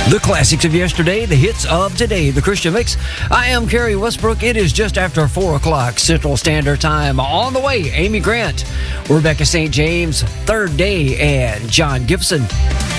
The classics of yesterday, the hits of today, the Christian Mix. I am Kerry Westbrook. It is just after 4 o'clock Central Standard Time. On the way, Amy Grant, Rebecca St. James, Third Day, and John Gibson.